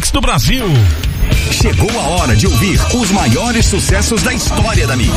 Mix do Brasil. Chegou a hora de ouvir os maiores sucessos da história da Mix.